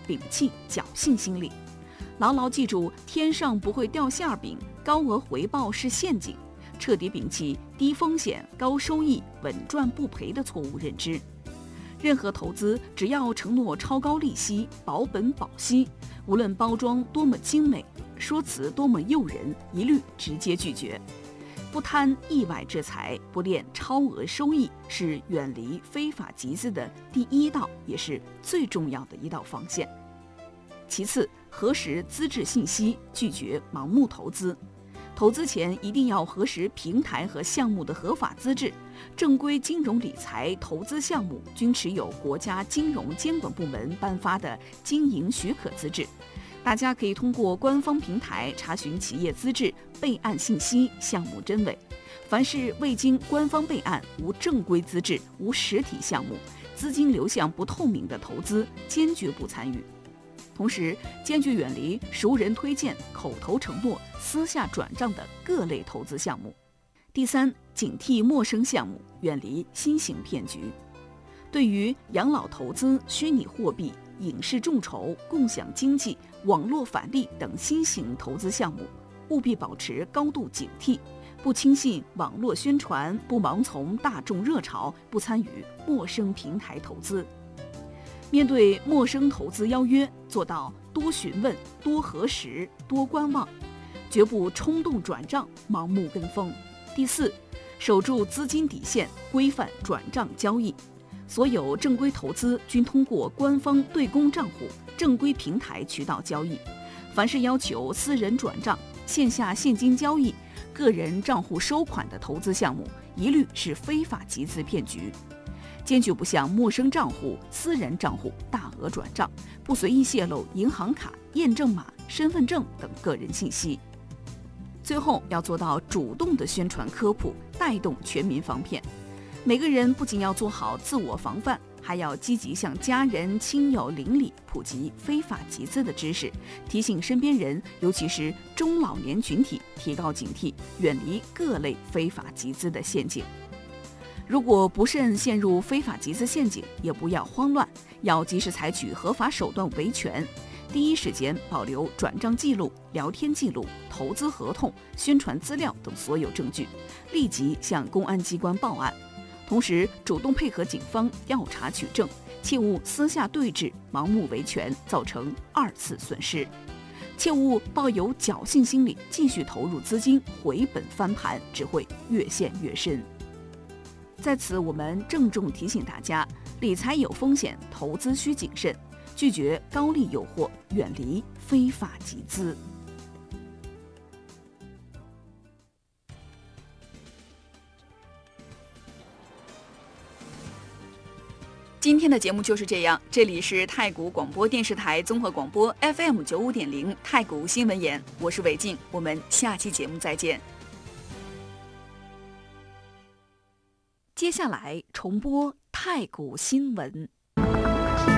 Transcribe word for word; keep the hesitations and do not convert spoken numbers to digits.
摒弃侥幸心理，牢牢记住天上不会掉馅饼，高额回报是陷阱，彻底摒弃低风险高收益稳赚不赔的错误认知。任何投资只要承诺超高利息保本保息，无论包装多么精美，说辞多么诱人，一律直接拒绝。不贪意外之财，不恋超额收益，是远离非法集资的第一道也是最重要的一道防线。其次，核实资质信息，拒绝盲目投资。投资前一定要核实平台和项目的合法资质，正规金融理财投资项目均持有国家金融监管部门颁发的经营许可资质。大家可以通过官方平台查询企业资质、备案信息、项目真伪。凡是未经官方备案、无正规资质、无实体项目、资金流向不透明的投资，坚决不参与。同时，坚决远离熟人推荐、口头承诺、私下转账的各类投资项目。第三，警惕陌生项目，远离新型骗局。对于养老投资、虚拟货币、影视众筹、共享经济、网络返利等新型投资项目，务必保持高度警惕，不轻信网络宣传，不盲从大众热潮，不参与陌生平台投资。面对陌生投资邀约，做到多询问、多核实、多观望，绝不冲动转账、盲目跟风。第四，守住资金底线，规范转账交易。所有正规投资均通过官方对公账户、正规平台渠道交易。凡是要求私人转账、线下现金交易、个人账户收款的投资项目，一律是非法集资骗局。坚决不向陌生账户、私人账户大额转账，不随意泄露银行卡、验证码、身份证等个人信息。最后，要做到主动的宣传科普，带动全民防骗。每个人不仅要做好自我防范，还要积极向家人、亲友、邻里普及非法集资的知识，提醒身边人，尤其是中老年群体提高警惕，远离各类非法集资的陷阱。如果不慎陷入非法集资陷阱，也不要慌乱，要及时采取合法手段维权，第一时间保留转账记录、聊天记录、投资合同、宣传资料等所有证据，立即向公安机关报案。同时，主动配合警方调查取证，切勿私下对峙、盲目维权，造成二次损失。切勿抱有侥幸心理，继续投入资金，回本翻盘，只会越陷越深。在此，我们郑重提醒大家，理财有风险，投资需谨慎，拒绝高利诱惑，远离非法集资。今天的节目就是这样，这里是太谷广播电视台综合广播 F M 九五点零太谷新闻言，我是韦静，我们下期节目再见。接下来重播太谷新闻。